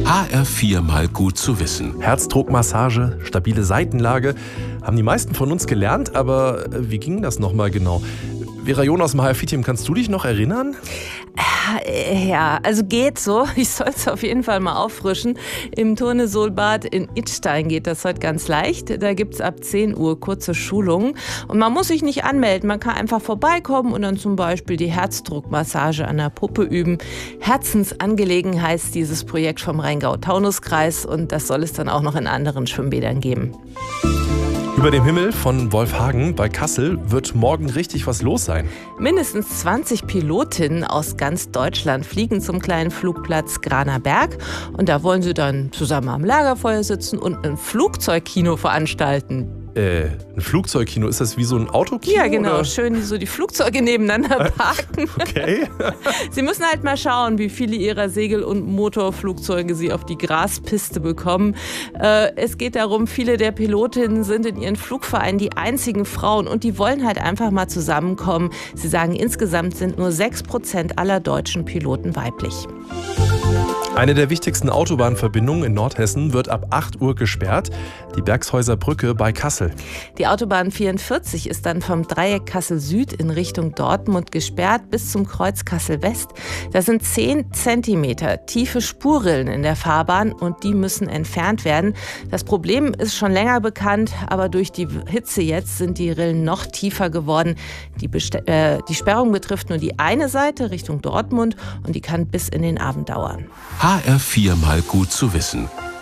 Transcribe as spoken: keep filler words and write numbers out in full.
H R vier mal gut zu wissen. Herzdruckmassage, stabile Seitenlage, haben die meisten von uns gelernt, aber wie ging das nochmal genau? Vera John aus dem H R vier Team, kannst du dich noch erinnern? Ja, also geht so. Ich soll es auf jeden Fall mal auffrischen. Im Turnesolbad in Idstein geht das heute ganz leicht. Da gibt es ab zehn Uhr kurze Schulungen. Und man muss sich nicht anmelden. Man kann einfach vorbeikommen und dann zum Beispiel die Herzdruckmassage an der Puppe üben. Herzensangelegenheit heißt dieses Projekt vom Rheingau-Taunus-Kreis. Und das soll es dann auch noch in anderen Schwimmbädern geben. Über dem Himmel von Wolfhagen bei Kassel wird morgen richtig was los sein. Mindestens zwanzig Pilotinnen aus ganz Deutschland fliegen zum kleinen Flugplatz Granerberg. Und da wollen sie dann zusammen am Lagerfeuer sitzen und ein Flugzeugkino veranstalten. Äh, ein Flugzeugkino, ist das wie so ein Autokino? Ja, genau. Oder? Schön so die Flugzeuge nebeneinander parken. Okay. Sie müssen halt mal schauen, wie viele ihrer Segel- und Motorflugzeuge sie auf die Graspiste bekommen. Äh, es geht darum, viele der Pilotinnen sind in ihren Flugvereinen die einzigen Frauen und die wollen halt einfach mal zusammenkommen. Sie sagen, insgesamt sind nur sechs Prozent aller deutschen Piloten weiblich. Eine der wichtigsten Autobahnverbindungen in Nordhessen wird ab acht Uhr gesperrt, die Bergshäuser Brücke bei Kassel. Die Autobahn vierundvierzig ist dann vom Dreieck Kassel Süd in Richtung Dortmund gesperrt bis zum Kreuz Kassel West. Da sind zehn Zentimeter tiefe Spurrillen in der Fahrbahn und die müssen entfernt werden. Das Problem ist schon länger bekannt, aber durch die Hitze jetzt sind die Rillen noch tiefer geworden. Die, Best- äh, die Sperrung betrifft nur die eine Seite Richtung Dortmund und die kann bis in den Abend dauern. H R vier mal gut zu wissen.